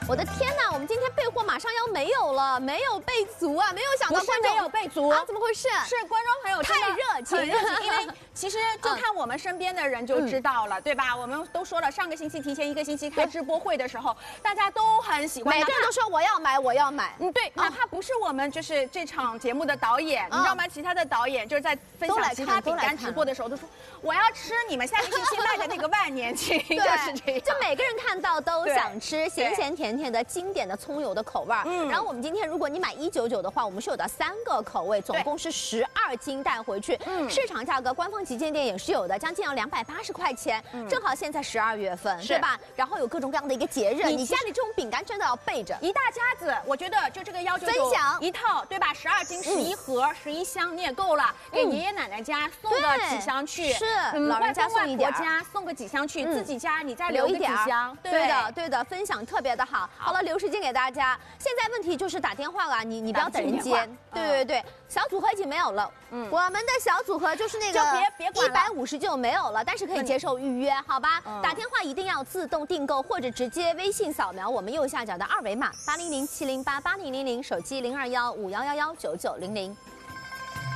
我的天哪，我们今天备货马上要没有了，没有备足啊！没有想到观众没有备足啊，怎么回事？ 是观众朋友太热情， 很热情，因为其实就看我们身边的人就知道了，对吧？我们都说了，上个星期提前1个星期开直播会的时候，大家都很喜欢， 每个人都说我要买，我要买。 对，哪怕不是我们就是这场节目的导演，你知道吗？其他的导演就是在分享其他饼干直播的时候，都说我要吃你们下个星期卖的那个万年青，就是这样。 就每个人看到都想吃咸咸甜甜的经典的葱油的口味。然后我们今天如果你买199的话，我们是有的3个口味，总共是12斤带回去。市场价格官方旗舰店也是有的，将近要280块钱。正好现在12月份，对吧？然后有各种各样的一个节日，你家里这种饼干真的要备着。 一大家子，我觉得就这个199 分享一套，对吧？12斤11盒11箱你也够了，给爷爷奶奶家送个几箱去， 是老人家送一点， 外公外婆家送个几箱去，自己家你再留一点箱。 对的，分享特别的好。好了，留时间给大家。现在问题就是打电话啊，你不要等人接。对，小组合已经没有了。我们的小组合就是那个别管 159没有了，但是可以接受预约，好吧？打电话一定要自动订购，或者直接微信扫描我们右下角的2维码800708800，手机02151119900。